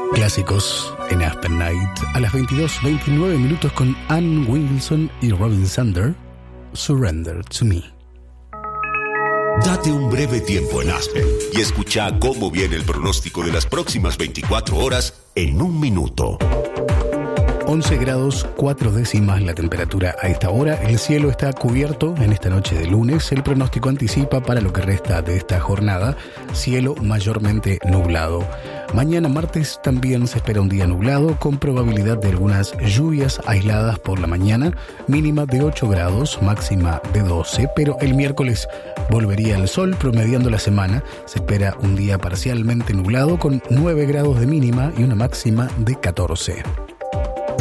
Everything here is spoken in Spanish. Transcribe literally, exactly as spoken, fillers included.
Clásicos en Aspen Night a las veintidós veintinueve minutos con Ann Wilson y Robin Zander, Surrender to Me. Date un breve tiempo en Aspen y escucha cómo viene el pronóstico de las próximas veinticuatro horas en un minuto. once grados, cuatro décimas la temperatura a esta hora. El cielo está cubierto en esta noche de lunes. El pronóstico anticipa para lo que resta de esta jornada cielo mayormente nublado. Mañana martes también se espera un día nublado con probabilidad de algunas lluvias aisladas por la mañana, mínima de ocho grados, máxima de doce, pero el miércoles volvería el sol promediando la semana. Se espera un día parcialmente nublado con nueve grados de mínima y una máxima de catorce.